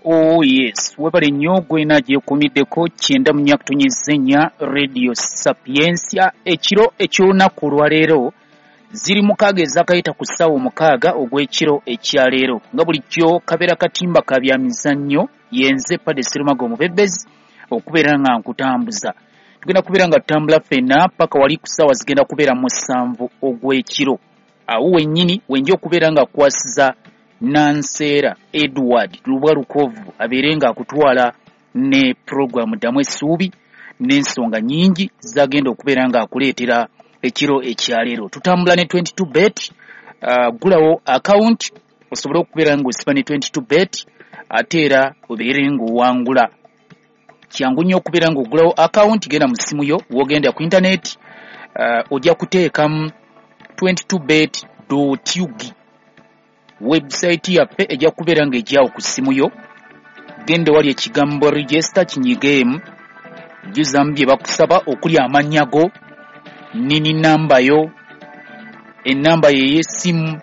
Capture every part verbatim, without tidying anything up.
Oh yes, webale nnyo gwena gyekumiddeko kyenda mu nyakutunyizenya Radio Sapiensia ekiro eky'olunaku olwaleero ziri mukaaga ezakayita ku ssaawa omukaaga ogw'ekiro ekyaleero nga bulijjo kabeera katimba ka byamizannyo yenze Padde Sserumago Omubebezi okubeera nga nkutambuza tugenda kubeera nga tutambula ffenna paka wali ku ssaawa zigenda kubeera mu ssanvu ogw'ekiro awo wennyini wenja okubeera nga kwasiza Nanseera Edward Lubalukovu abeere nga akutwala ne programu ddamu essuubi n'ensonga nnyingi zagenda okubeera nga akuleetera ekiro ekyaleero tutambula ne twenty-two bet uh, gulawo account osobola okubeera nga osiba ne twenty-two bet ate era obeere ng'owangula kyangu nnyo okubeera ng'ogulawo account genda mu ssimu yo wogenda ku internet uh, ojja kuteekamu twenty-two bet dot u g website yaffe ejja kubeera nga ejyawo ku ssimu yo gende wali ekigambo register kinyigeemu jjuzamu bye bakusaba okuli amannya go nini namba yo ennamba yo ey'essimu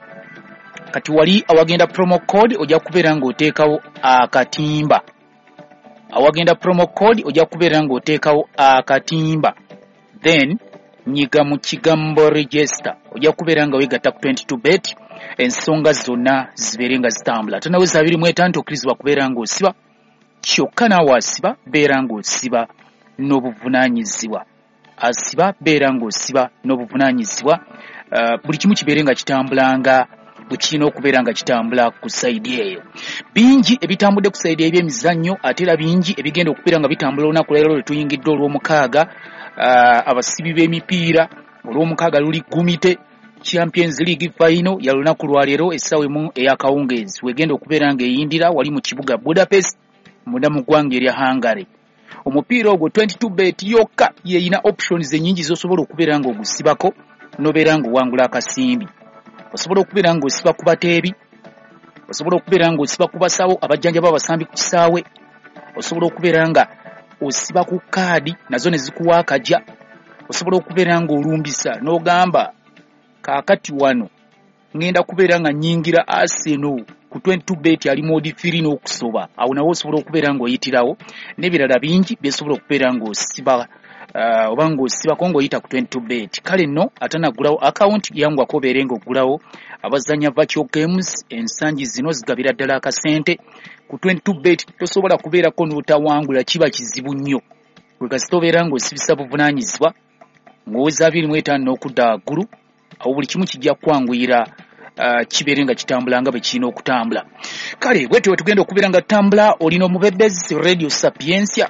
kati wali awagenda promo code ojja kubeera ng'oteekawo akatimba awagenda promo code ojja kubeera ng'oteekawo akatimba then nyiga mu kigambo register ojja kubeera nga weegatta ku twenty-two bet ensonga zonna zibeere nga zitambula tanaweza abiri mu etaano okkirizibwa kubeera ng'osiba kyokka naawe asiba beera ng'osiba n'obuvunaanyizibwa asiba beera ng'osiba n'obuvunaanyizibwa uh, buli kimu kibeere nga kitambulanga bwe kirina okubeera nga kitambula ku sayidi eyo bingi ebitambudde ku sayidi eby'emizannyo ate era bingi ebigenda okubeera nga bitambula olunaku leero lwe tuyingidde olw'omukaaga uh, abasibi b'emipiira olw'omukaaga luli gumite Champions League final ya lunaku lwaleero essaawa emu ey'akawungeezi wegenda okubeera nga eyindira wali mu kibuga Budapest munda mu ggwanga erya Hungary omupiira ogwo twenty-two bet yokka yeyina options ennyingi z'osobola okubeera nga ogusibako n'obeera ng'owangula akasimbi osobola okubeera ng'osiba ku bateebi osobola okubeera ng'osiba ku basawo abajjanjaba abasambi ku kisaawe osobola okubeera nga osiba ku kaadi nazo ne zikuwa akajja osobola okubeera ng'olumbisa n'ogamba kaakati wano ngenda kubeera nga nnyingira Arsenal ku twenty-two bet ali modi three n'okusoba awo nawo osobola okubeera ng'oyitirawo n'ebirala bingi byesobola okubeera ng'osiba uh, oba ng'osibako ng'oyita ku twenty-two bet kale nno atanagulawo account yangwako obeere ng'ogulawo abazanya virtual games ensangi zino zigabira ddala akasente ku twenty-two bet tosobola kubeerako n'otawangula kiba kizibu nnyo wekasita obeera ng'osibisa buvunaanyizibwa ng'oweza abiri mu etaano n'okudda waggulu awo buli kimu kijja kwanguyira uh, kibeere nga kitambula nga bwe kirina okutambula kale bwetyo tugenda okubeera nga tutambula olina Omubebezi Radio Sapiensia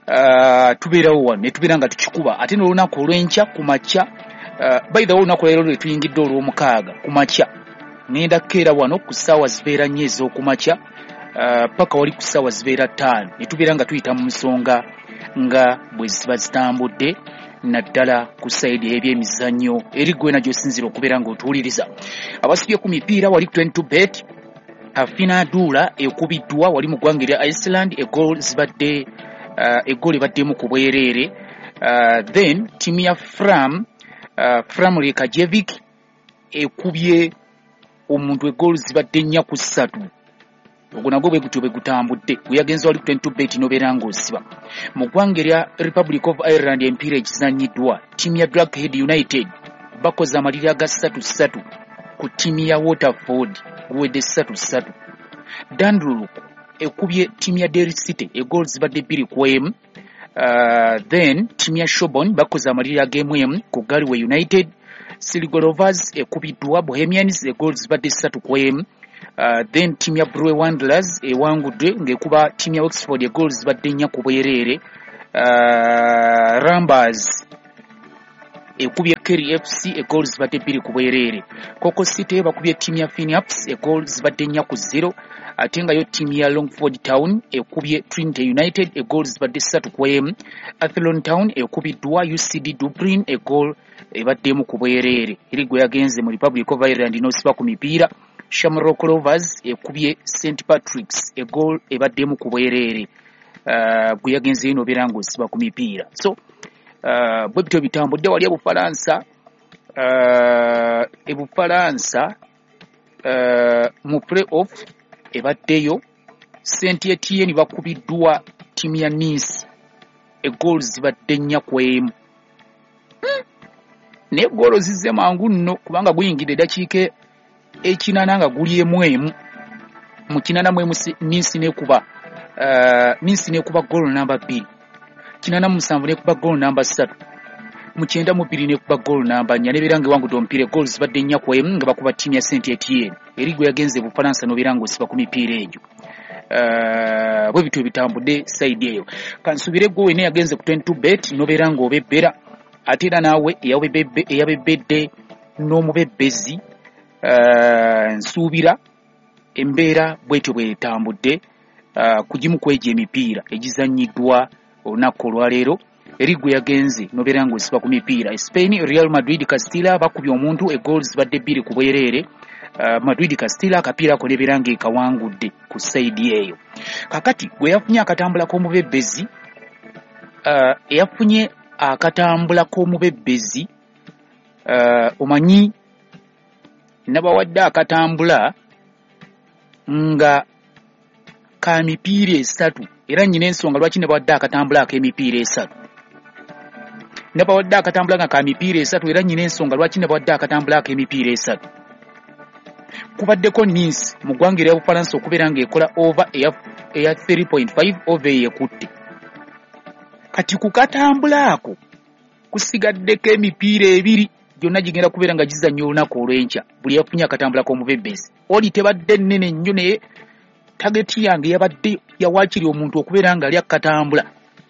uh, tubeerawo wano ne tubeera nga tukikuba ate n'olunaku olw'enkya ku makya uh, by the way olunaku leero lwe tuyingidde olw'omukaaga ku makya ngenda kukeera wano ku ssaawa zibeera nnyo ez'okumakya uh, paka wali ku ssaawa zibeera ttaano ne tubeera nga tuyita mu nsonga nga bwe ziba zitambudde naddala ku sayidi y'ebyemizannyo eri gwena gy'osinzira okubeera ng'otuwuliriza abasibye ku mipiira wali twenty-two bet Afina Dula ekubiddwa wali mu ggwanga erya Iceland eggool zibadde uh, eggool ebaddemu ku bwereere uh, then ttiimu ya Fram uh, Framley Kajevic ekubye omuntu eggool zibadde nnya ku ssatu ogwo nagwo bwe gutyo bwe gutambudde weyagenza wali ku twenty-two bet n'obeera ng'osiba mu ggwanga erya Republic of Ireland empiira egizannyiddwa ttiimu ya Blackhead United bakoze amaliri aga ssatu ssatu ku ttiimu ya Waterford guwedde ssatu ssatu Dundalk ekubye ttiimu ya Derry City eggool zibadde bbiri ku emu uh, then ttiimu ya Shelbourne bakoze amaliri ag'emu emu ku Galway United Sligo Rovers ekubiddwa Bohemians eggool zibadde ssatu ku emu Uh, then team ya Brewe Wanderers ewangudde ngekuba team ya Oxford eggool zibadde nnya ku bwereere uh, Rambers ekubye Kerry F C eggool zibadde bbiri ku bwereere Coco City bakubye team ya Phoenix eggool zibadde nnya ku zero ate nga yo team ya Longford Town ekubye Trinity United eggool zibadde ssatu ku emu Athlone Town ekubiddwa U C D Dublin eggool ebaddemu ku bwereere eri gwe yagenze mu Republic of Ireland n'osiba ku mipiira Shamrock Rovers ekubye Saint Patrick's eggool ebaddemu ku bwereere uh, gwe yagenze ino obeera ng'osiba ku mipiira so uh, bwe bityo bitambudde wali Ebufalansa uh, Ebufalansa uh, mu play off ebaddeyo Saint Etienne bakubiddwa ttiimu ya Nice egoolo zibadde nnya ku emu. Hmm. Naye goolo zizze mangu nno kubanga guyingidde eddakiika ekinaana nga guli emu emu. Mu kinaana mu emu Nice n'ekuba uh, Nice n'ekuba goolo namba bbiri. Kinaana mu musanvu n'ekuba goolo namba ssatu. Mu kyenda mu bbiri n'ekuba goolo namba nnya. N'ebeera ng'ewangudde omupiira goolo zibadde nnya ku emu nga bakuba ttiimu ya Saint Etienne. Erigo yagenze Bufalansa n'obeera ng'osiba ku mipiira egyo. Uh, bwe bityo bitambudde side eyo. Kansubire gwe ne yagenze ku twenty-two bet n'obeera ng'obebbera. Ate era naawe eyabebbedde n'omubebbezi uh, nsuubira embeera bwetyo bwetambudde uh, kugimu kwegya emipiira egizannyiddwa olunaku olwaleero. Erigo yagenze n'obeera ng'osiba ku mipiira. Spain Real Madrid Castilla bakubye omuntu egoolo zibadde bbiri ku bwereere. Uh, Madrid Castilla akapiira ko nebeera ng'ekawangudde ku side eyo. Kakati gwe yafunye akatambula k'omubebbezi uh, eyafunye akatambula k'omubebbezi uh, omanyi nabawadde akatambula nga ka mipiira esatu era nnyina ensonga lwaki nabawadde akatambula ak'emipiira esatu. Nabawadde akatambula nga ka mipiira esatu era nnyina ensonga lwaki nabawadde akatambula ak'emipiira esatu. Kubaddeko Nice mu ggwanga erya Bufalansa okubeera ng'ekola over eya three point five over eyekutte. Kati ku katambula ako kusigaddeko emipiira ebiri gyonna gigenda kubeera nga gizannya olunaku olw'enkya. Buli yafunye akatambula k'omubebbezi oli tebadde nnene nnyo naye tageti yange yabadde yawaakiri omuntu okubeera nga ali akatambula.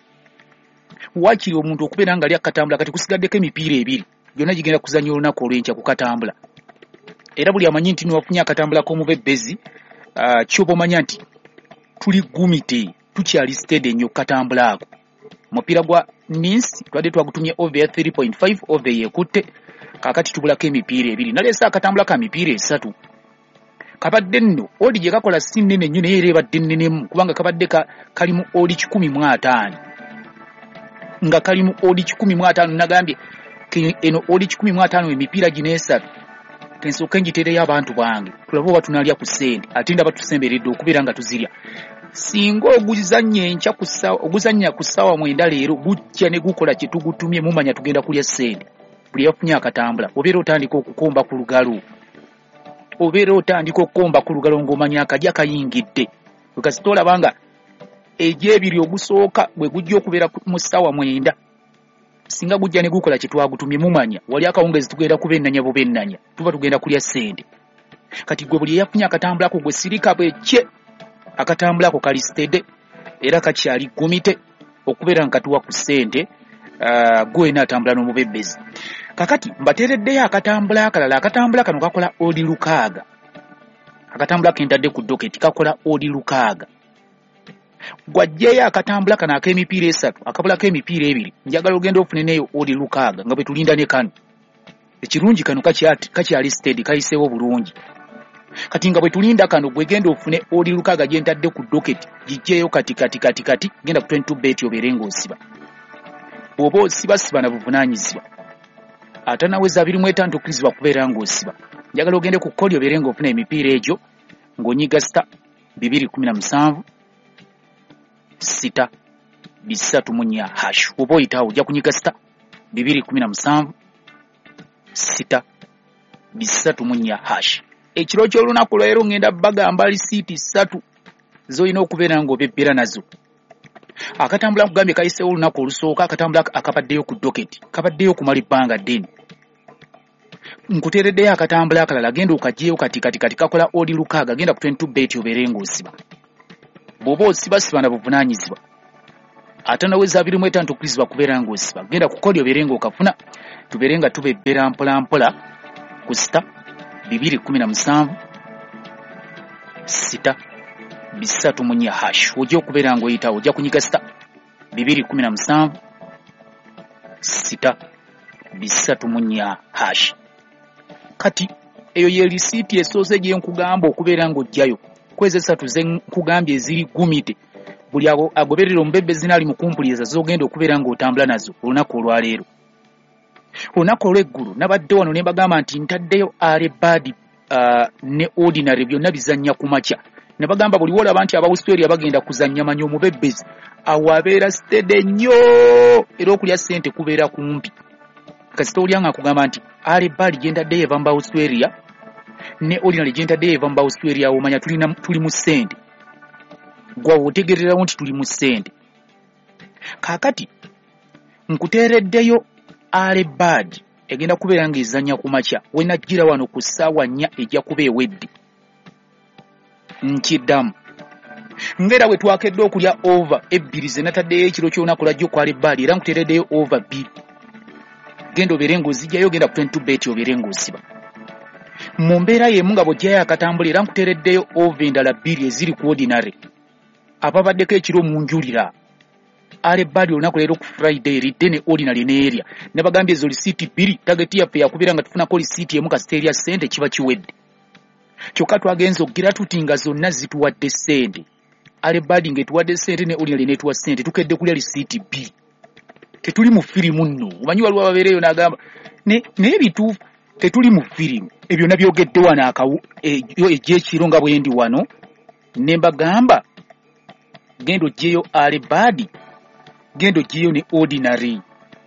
Waakiri omuntu okubeera nga ali akatambula kati kusigaddeko emipiira ebiri gyonna gigenda kuzannya olunaku olw'enkya ku katambula. Era buli amanyi nti niwafunye akatambula k'omubebbezi uh, kyoba omanya nti tuli gumite tukyali steady ennyo katambula ako. Mupiira gwa Nice twadde twagutumye over ya three point five over yekutte. Kakati tubulako emipiira ebiri. Naleesa akatambula ka mipiira esatu. Kabadde nno odi gye kakola si nnene nnyo naye era ebadde nnenemu kubanga kabadde ka, kalimu odi kikumi mu ataano. Nga kalimu odi kikumi mu ataano nagambye eno odi kikumi mu ataano emipiira gino esatu. Tensooka njiteereyo abantu bange tulaba oba tunaalya ku ssente ate ndaba tusemberedde okubeera nga tuzirya. Singa oguzannya enkya ku ssaawa oguzannya ku ssaawa mwenda leero gujja ne gukola kye tugutumye mumanya tugenda kulya ssente. Buli yafunye akatambula obeera otandika okukomba ku lugalo. Obeera otandika okukomba ku lugalo ng'omanya akajja kayingidde. Kasi tolaba nga egy'ebiri ogusooka bwe gujja okubeera mu ssaawa mwenda. Singa gujja ne gukola kye twagutumye mumanya wali akawungezi tugenda kubennanya bubennanya tuba tugenda kulya ssente. Kati gwe buli yafunye akatambula ko gwe sirika bwe kye akatambula ako kali steady era kakyali gumite okubeera nga katuwa ku ssente uh, gwe n'atambula n'omubebbezi. Kakati mbateereddeyo akatambula akalala. Akatambula kano kakola odi lukaaga. Akatambula kentadde ku doketi kakola odi lukaaga. Gwajjeyo akatambula kana ak'emipiira esatu akabulako emipiira ebiri njagala ogenda ofune neyo odi lukaaga nga bwe tulinda ne kano. Ekirungi kano kakyali steady kayiseewo bulungi. Kati nga bwe tulinda kano gwe genda ofune odi lukaaga gye ntadde ku doketi gijjeyo kati kati kati kati genda ku twenty-two bet obeere ng'osiba. Bw'oba osiba siba na buvunaanyizibwa. Ate naweza abiri mu etaano tukkirizibwa kubeera ng'osiba. Njagala ogende ku koli obeere ng'ofuna emipiira egyo ng'onyiga sita bibiri kumi na musanvu sita bisatu mu nnya hash. Oba oyitawo ojja kunyiga sita bibiri kumi na musanvu sita bisatu mu nnya hash. Ekiro ky'olunaku lwero ngenda bagamba lisiiti ssatu z'olina okubeera ng'obebbera nazo. Akatambula kugambye kayiseewo olunaku olusooka akatambula akabaddeyo ku doketi kabaddeyo okumala ebbanga ddene. Nkuteereddeyo akatambula akalala genda okagyeyo kati kati kati kakola odi lukaaga genda ku twenty-two bet obeere ng'osiba. Bw'oba osiba siba na buvunaanyizibwa. Ate naweza abiri mu etaano tukkirizibwa kubeera ng'osiba. Genda ku kodi obeere ng'okafuna tubeere nga tubebbera mpola mpola ku sita bibiri kumi na musanvu sita bisatu mu nnya hash. Ojja okubeera ng'oyitawo ojja kunyiga sita bibiri kumi na musanvu sita bisatu mu nnya hash. Kati eyo ye lisiiti esoose gye nkugamba okubeera ng'ojjayo kwezi esatu ze nkugambye eziri gumite buli agoberera omubebbezi n'ali mu kumpuliriza z'ogenda okubeera ng'otambula nazo olunaku olwaleero. Olunaku olw'eggulu nabadde wano ne mbagamba nti ntaddeyo arebadi uh, ne ordinary byonna bizannya ku makya ne bagamba buli wolaba nti aba Australia bagenda kuzannya manyo omubebezi awo abeera stede nnyo era okulya ssente kubeera kumpi. Kasita oli anga akugamba nti Ale Bali gyentaddeyo eva mu Australia ne Ordinary gyentaddeyo eva mu Australia omanya tulina tuli mu ssente gwa otegererawo nti tuli mu ssente. Kaakati nkuteereddeyo Ale Bali egenda kubeera ng'ezannya ku makya we najjira wano ku ssaawa nnya ejja kuba ewedde nkiddamu ngera bwe twakedde okulya over ebbiri ze nataddeyo ekiro ky'olunaku lwajjo ku Ale Bali era nkuteereddeyo over bbiri genda obeere ng'ozijjayo genda ku twenty-two bet obeere ng'osiba mu mbeera y'emu nga bw'ojjayo akatambula era nkuteereddeyo over endala bbiri eziri ku Ordinary ababaddeko ekiro mu njulira Ale Bali olunaku leero ku Friday eridde ne Ordinary n'erya ne bagambye ezo lisiiti bbiri tageti yaffe yakubeera nga tufunako lisiiti emu kasita erya ssente kiba kiwedde kyokka twagenza okugira tuti nga zonna zituwadde ssente Ale Bali ng'etuwadde ssente ne Ordinary n'etuwa ssente tukedde kulya lisiiti bbiri tetuli mu firimu nno omanyi waliwo ababeereyo n'agamba naye bituufu tetuli mu firimu ebyo nabyogedde wano akawu egy'ekiro nga bwe ndi wano ne mbagamba genda oggyeyo Ale Bali gendo jiyo ni Ordinary.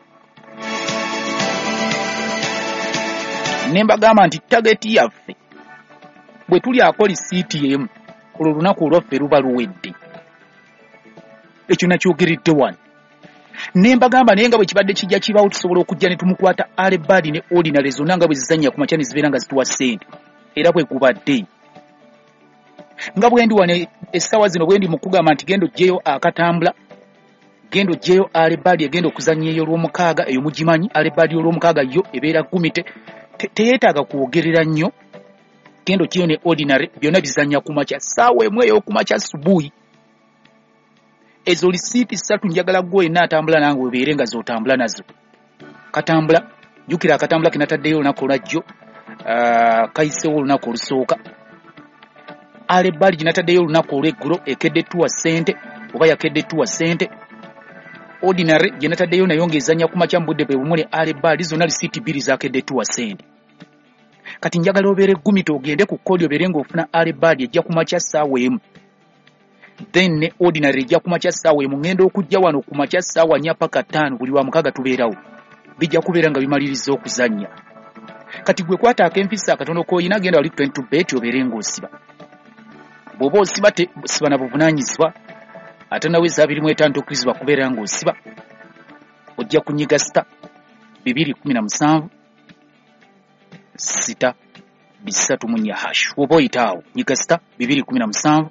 Nemba gama nti targeti yaffe bwe tuli akoli siiti emu olwo lunaku olwaffe luba luwedde ekyo nakyogeredde wano. Nemba gamba naye nga bwe kibadde kijja kibawo tusobola okujja ne tumukwata Ale Bali ne Ordinary zonna nga bwe zizannya ku makya ne zibeera nga zituwa ssente era bwe gubadde nga bwe ndi wano essaawa zino bwe ndi mu kugamba nti gendo jeyo akatambula gendo jeyo Ale Bali egenda okuzannya eyo olw'omukaaga eyo mugimanyi Ale Bali olw'omukaaga yo ebeera gumite teyeetaaga kwogerera nnyo gendo jeyo ne Ordinary byonna bizannya ku makya ssaawa emu eyo ku makya subuhi. Ezo lisiiti ssatu njagala gwe yenna atambula nange webeere nga z'otambula nazo. Katambula jjukira akatambula ke nataddeyo olunaku olwajjo uh, kayisewo olunaku olusooka. Ale Bali gye nataddeyo olunaku olw'eggulo ekedde tuwa ssente oba yakedde tuwa ssente. Ordinary gye nataddeyo nayo ng'ezannya ku makya mu budde bwe bumule Ale Bali zonna lisiiti bbiri zaakedde tuwa ssente. Kati njagala obeere gumito ogende ku kkoodi obeere ng'ofuna Ale Bali ejja ku makya ssaawa emu. Then ne Ordinary ejja ku makya ssaawa emu ngenda okujja wano ku makya ssaawa nnya paka ttaano buli wa mukaaga tubeerawo. Bijja kubeera nga bimaliriza okuzannya. Kati gwe kwata ak'empisa akatono k'oyina genda wali twenty-two bet obeere ng'osiba. Bw'oba osiba te siba na buvunaanyizibwa ate nawe abiri mu etaano tokkirizibwa kubeera ng'osiba. Ojja kunyiga sita bibiri kumi na musanvu sita bisatu mu nnya hash. Bw'oba oyitaawo nyiga sita bibiri kumi na musanvu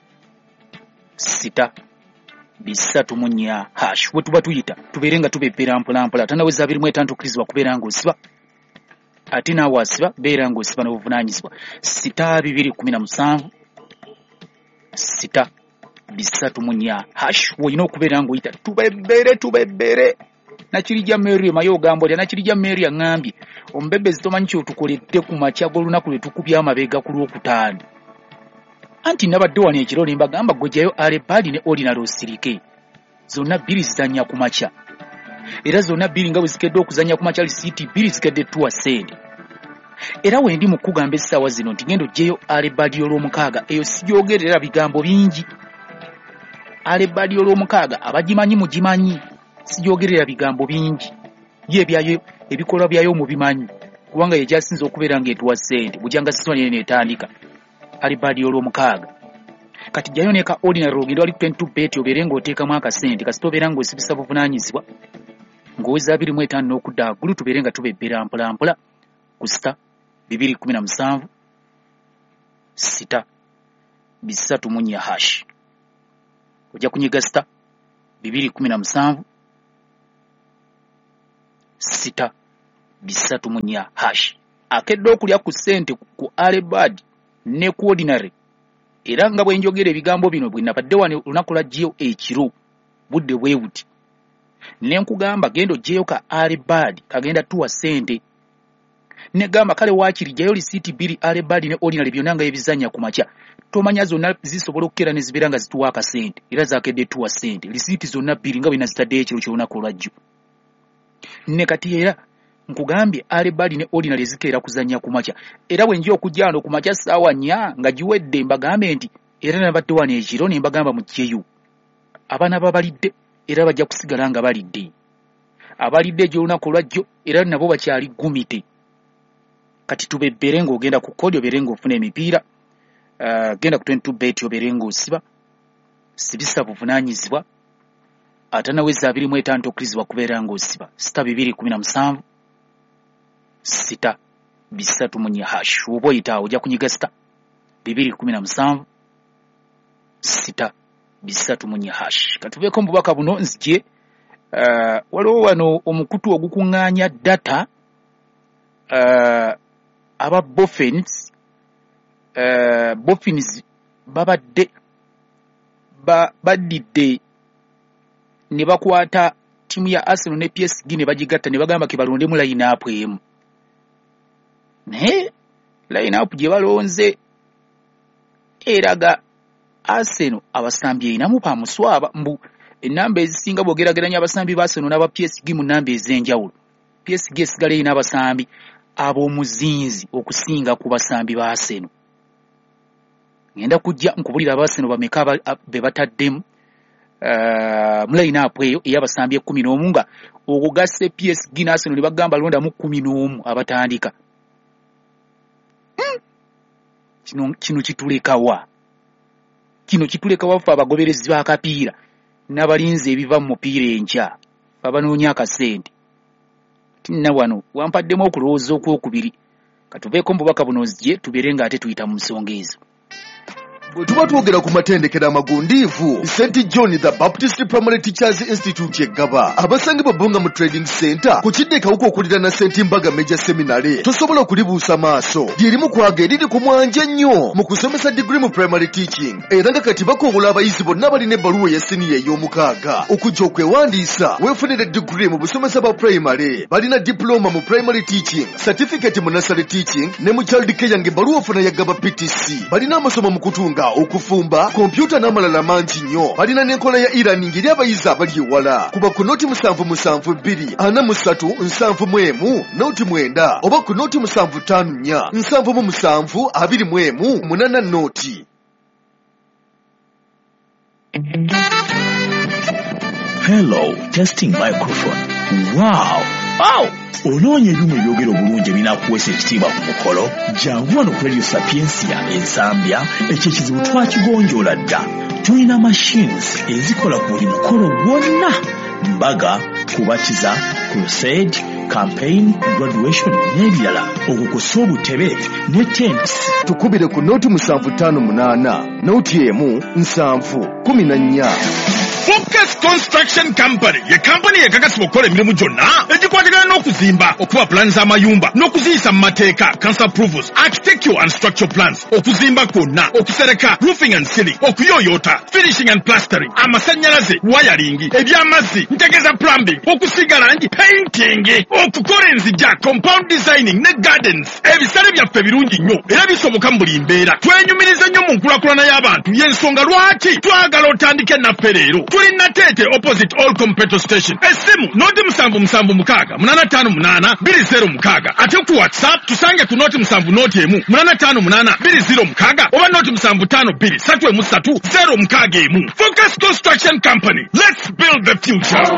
sita bisatu mu nnya hash. Bwe tuba tuyita tubeere nga tubebbera mpolampola ate nawe abiri mu etaano tokkirizibwa kubeera ng'osiba ate naawe asiba beera ng'osiba n'obuvunaanyizibwa sita bibiri kumi na musanvu sita bisatu mu nnya hash. Woyina okubeera ng'oyita tubebbere tubebbere. Nakirijja Mary mayo ogamba lya Nakirijja Mary angambye omubebbezi tomanyi kyotukoledde ku makya g'olunaku lwe tukubya amabeega ku lwokutaano. Anti nabadde wano ekiro ne mbagamba ggwejayo Ale Bali ne Ordinary osirike zonna bbiri zizannya ku makya era zonna bbiri nga bwe zikedde okuzannya ku makya lisiiti bbiri zikedde tuwa ssente. Era wendi mu kugamba essaawa zino nti genda oggyeyo Ale Bali olw'omukaaga eyo sijoogerera bigambo bingi. Ale Bali olw'omukaaga abagimanyi mugimanyi sijoogerera bigambo bingi ye ebyayo ebikolwa byayo mubimanyi kubanga ye gyasinze okubeera ng'etuwa ssente bujanga sisoni neetandika Ale Bali olw'omukaaga. Kati jjayo ne ka Ordinary ogenda wali twenty-two bet obeere ng'oteekamu akasente kasita obeera ng'osibisa buvunaanyizibwa ng'oweza abiri mu etaano n'okudda waggulu tubeere nga tubebbera mpolampola ku sita bibiri kumi na musanvu sita bisatu mu nnya hash. Ojja kunyiga sita bibiri kumi na musanvu sita bisatu mu nnya hash. Akedde okulya ku ssente ku Ale Bali ne ku Ordinary era nga bwe njogera ebigambo bino bwe nabadde wano olunaku lwajjiyo ekiro budde bwe buti ne nkugamba genda oggyeyo ka Ale Bali kagenda tuwa ssente. Ne gamba kale waakiri jjayo lisiiti bbiri Ale Bali ne Ordinary byonna nga ebizannya ku makya tomanya zonna zisobola okukeera ne zibeera nga zituwa akasente era zaakedde tuwa ssente lisiiti zonna bbiri nga bwe nazitaddeyo ekiro ky'olunaku olwajjo. Ne kati era nkugambye Ale Bali ne Ordinary zikeera kuzannya ku makya era bwe nja okujja wano ku makya ssaawa nnya nga giwedde mbagambe nti era nabadde wano ekiro ne mbagamba mujjeyo abaana babalidde era bajja kusigala nga balidde abalidde egy'olunaku lwajjo era nabo bakyali gumite kati tubebbere ng'ogenda ku kodi obeere ng'ofuna emipiira uh, genda ku twenty-two bet obeere ng'osiba sibisa buvunaanyizibwa ate naweza abiri mu etaano tokkirizibwa kubeera ng'osiba sita bibiri kumi na musanvu sita bisatu munye hash oba oyita ojja kunyiga sita bibiri kumi na musanvu sita bisatu munye hash katubeeko mu bubaka buno nzije uh, waliwo wano omukutu ogukuŋŋaanya data uh, aba Boffins uh, Boffins babadde ba, badidde ne bakwata timu ya Arsenal ne P S G ne bagigatta ne bagamba ke balondemu line up emu naye line up gye balonze eraga Arsenal abasambi einamu pa muswaba mbu enamba ezisinga bwogerageranya abasambi ba Arsenal n'aba P S G mu namba ez'enjawulo P S G esigala ina abasambi ab'omuzinzi okusinga ku basambi ba Arsenal. Ngenda kujja nkubulira aba Arsenal bameka be bataddemu uh, mu line up eyo ey'abasambi ekkumi n'omu nga okugasse P S G na Arsenal ne bagamba londa mu kkumi n'omu abatandika. Hmm. Kino kino kitulekawa kino kitulekawa fa abagoberezi b'akapiira n'abalinzi ebiva mu mupiira enkya abanoonya akasente tinna wano wampaddemu okulowooza okwokubiri katuveeko mu bubaka buno nzije tubeere ng'ate tuyita mu nsonga ezo. Bwe tuba twogera ku matendekero amagundiivu Saint John the Baptist Primary Teachers Institute eggaba abasangibwa Bonga mu Trading Center ku kidde kawuka okulira na Saint Mbaga Major Seminary tosobola okulibuusa maaso lyerimu kwaga eriri ku mwanja nnyo mu kusomesa degree mu primary teaching era nga kati bakongola abayizi bonna balina ebbaluwa ya siniya ey'omukaaga okujja okwewandiisa weefunire degree mu busomesa bwa primary balina diploma mu primary teaching certificate mu nursery teaching ne mu child care ng'ebbaluwa ofuna yaggaba P T C balina amasomo mu kutunga okufumba kompyuta n'amalala mangi nnyo balina n'enkola ya e-learning eri abayizi abali ewala kuba ku noti musanvu musanvu bbiri ana mu ssatu nsanvu mu emu noti mwenda oba ku noti musanvu ttaano nnya nsanvu mu musanvu abiri mu emu munana noti. Hello, testing microphone. Wow! Wow! Onoonya ebyuma ebyogera obulungi ebinaakuweesa ekitiibwa ku mukolo jangu wano ku Radio Sapiensia ensambya ekyo ekizibu twakigonjoola dda tulina machines ezikola ku buli mukolo gwonna mbaga kubatiza crusade campaign graduation n'ebirala okukosa obutebe ne tents tukubire ku noti musanvu ttaano munaana noti emu nsanvu kumi na nnya. Focus Construction Company ye company ekakasibwa okukola emirimu gyonna egikwatagana n'okuzimba okuba plans z'amayumba n'okuziyisa mu mateeka council approvals architectural and structural plans okuzimba kwonna okusereka roofing and ceiling okuyooyoota finishing and plastering amasannyalaze wiring eby'amazzi ntegeeza plumbing okusiga langi painting okukola enzija compound designing ne gardens ebisale byaffe birungi nnyo era bisoboka mu buli mbeera twenyumiriza nnyo mu nkulakulana y'abantu y'ensonga lwaki twagala otandike naffe leero tulina Tete opposite Olcom petrol station esimu noti musanvu musanvu mukaaga munana ttaano munaana bbiri zero mukaaga ate ku WhatsApp tusange ku noti musanvu noti emu munana ttaano munaana bbiri zero mukaaga oba noti musanvu ttaano bbiri ssatu emu ssatu zero mukaaga emu. Focus Construction Company, let's build the future.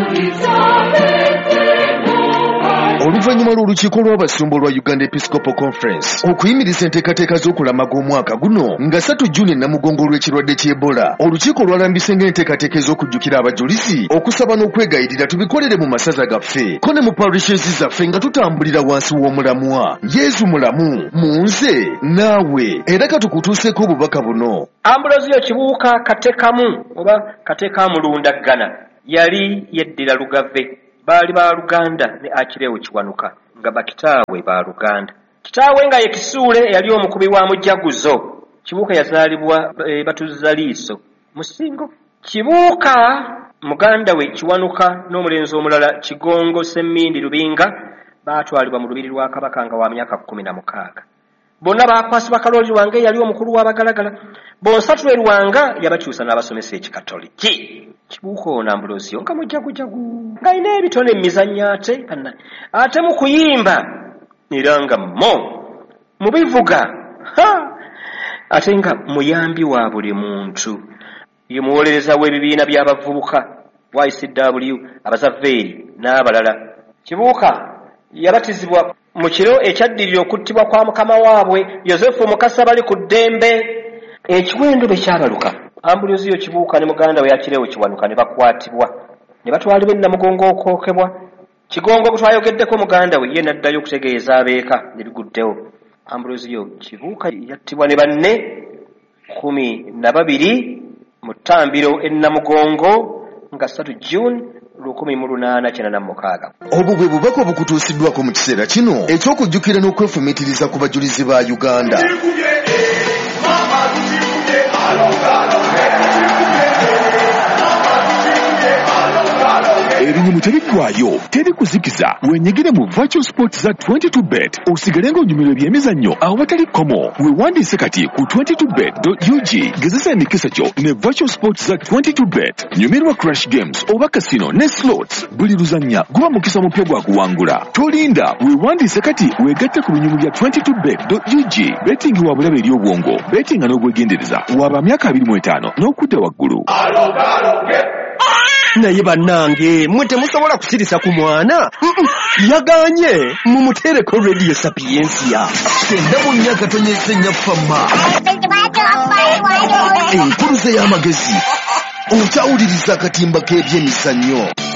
Oluvannyuma lw'olukiiko lw'abasumba lwa Uganda Episcopal Conference okuyimiriza enteekateeka z'okulamaga omwaka guno nga ssatu Juni namugongo olw'ekirwadde ky'Ebola olukiiko lwalambise ng'enteekateeka ez'okujjukira abajulizi okusaba n'okwegayirira tubikolere mu masaza gaffe ko ne mu parishes zaffe nga tutambulira wansi w'omulamwa Yesu mulamu mu nze naawe era katukutuuseeko obubaka buno. Ambrosio Kibuuka Katekamu oba Katekamulundaggana yali yeddira Lugave baali ba Luganda ne Akireewo Kiwanuka nga bakitaawe ba Luganda. Kitaawe nga ye Kisuule yali omukubi wa mujaguzo. Kibuuka yazaalibwa e, Batuzza Liiso Musingo. Kibuuka muganda we Kiwanuka n'omulenzi omulala Kigongo Semmindi Lubinga baatwalibwa mu lubiri lwa Kabaka nga wa myaka kkumi na mukaaga. Bonna baakwasibwa Kalooli wange yali omukulu w'abagalagala. Bonsatu Lwanga yabakyusa n'abasomesa ekikatoliki. Kibuuka ono Ambrosio nga mujagujagu ng'alina ebitone emizannyo ate ate mu kuyimba era nga mo mu bivuga ate nga muyambi wa buli muntu. Ye muwolereza w'ebibiina by'abavubuka Y C W, abazavveeri n'abalala. Kibuuka yabatizibwa mu kiro ekyaddirira okuttibwa kwa mukama waabwe Yosefu Mukasa bali ku ddembe. Ekiwendo bwe kyabaluka, Ambrosio Kibuuka ne muganda we Akireewo Kiwanuka ne bakwatibwa ne batwalibwa e Namugongo okwokebwa. Kigongo bwe twayogeddeko muganda we ye n'addayo okutegeeza abeeka ne biguddewo. Ambrosio Kibuuka yattibwa ne banne kumi na babiri mu ttambiro e Namugongo nga ssatu June lukumi mu lunaana kyenda na mukaaga. Obwo bwe bubaka obukutuusiddwako mu kiseera kino eky'okujjukira n'okwefumiitiriza ku bajulizi ba Uganda. Erinyumu teriggwayo, teri kuzikiza. Wenyigire mu Virtual Sports za twenty-two bet osigale ng'onyumirwa ebyemizannyo awo batali komo. Weewandiise kati ku twenty-two bet dot U G. Gezesa emikisa kyo ne Virtual Sports za twenty-two bet. Nyumirwa Crash Games oba Casino ne Slots. Buli luzannya guba mukisa mupya gwa kuwangula. Tolinda, weewandiise kati weegatte ku binyumu bya twenty-two bet dot U G. Betting wa bulabe eri obwongo. Betting n'obwegendereza. Waba myaka abiri mu etaano n'okudda waggulu. Naye bannange mwe temusobola kusirisa ku mwana yaganye mumutereko Radio Sapiensia. Kenda mu myaka tonyesenya fama enkuluze y'amagezi okyawuliriza akatimba k'ebyemizannyo.